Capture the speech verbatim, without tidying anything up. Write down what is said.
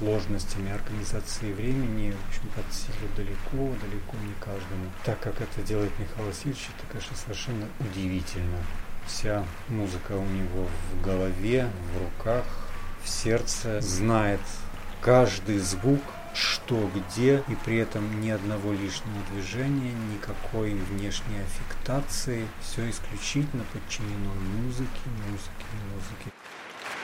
сложностями организации времени, в общем, под силу далеко, далеко не каждому. Так как это делает Михаил Васильевич, это, конечно, совершенно удивительно. Вся музыка у него в голове, в руках, в сердце, знает каждый звук, что где, и при этом ни одного лишнего движения, никакой внешней аффектации. Все исключительно подчинено музыке, музыке, музыке.